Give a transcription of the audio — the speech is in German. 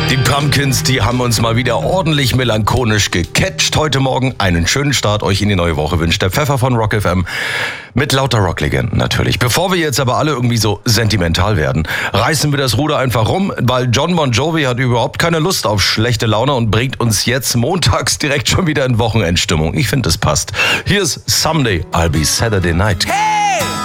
Die Pumpkins, die haben uns mal wieder ordentlich melancholisch gecatcht heute Morgen. Einen schönen Start euch in die neue Woche wünscht der Pfeffer von Rock FM mit lauter Rocklegenden natürlich. Bevor wir jetzt aber alle irgendwie so sentimental werden, reißen wir das Ruder einfach rum, weil John Bon Jovi hat überhaupt keine Lust auf schlechte Laune und bringt uns jetzt montags direkt schon wieder in Wochenendstimmung. Ich finde, es passt. Hier ist Someday I'll Be Saturday Night. Hey!